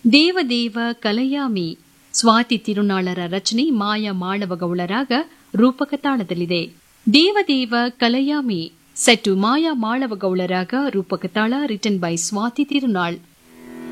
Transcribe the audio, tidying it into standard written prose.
ದೇವದೇವ ಕಲಯಾಮಿ ಸ್ವಾತಿ ತಿರುನಾಳರ ರಚನೆ ಮಾಯಾ ಮಾಳವಗೌಳರಾಗ ರೂಪಕ ತಾಳದಲ್ಲಿದೆ. ದೇವದೇವ ಕಲಯಾಮಿ ಸೆಟ್ಟು ಮಾಯಾ ಮಾಳವಗೌಳರಾಗ ರೂಪಕ ತಾಳ ರಿಟನ್ ಬೈ ಸ್ವಾತಿ ತಿರುನಾಳ್.